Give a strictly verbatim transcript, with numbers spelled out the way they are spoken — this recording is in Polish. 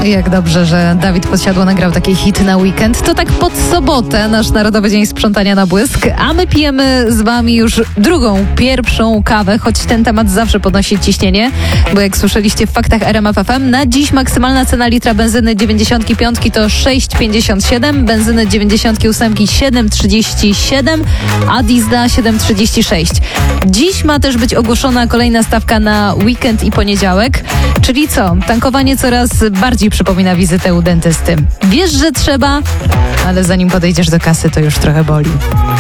Jak dobrze, że Dawid Podsiadło nagrał taki hit na weekend. To tak pod sobotę, nasz Narodowy Dzień Sprzątania na błysk, a my pijemy z wami już drugą, pierwszą kawę, choć ten temat zawsze podnosi ciśnienie, bo jak słyszeliście w faktach R M F F M, na dziś maksymalna cena litra benzyny dziewięćdziesiąt pięć to sześć pięćdziesiąt siedem, benzyny dziewięćdziesiąt osiem siedem trzydzieści siedem, a diesla siedem trzydzieści sześć. Dziś ma też być ogłoszona kolejna stawka na weekend i poniedziałek, czyli co? Tankowanie coraz bardziej przypomina wizytę u dentysty. Wiesz, że trzeba, ale zanim podejdziesz do kasy, to już trochę boli.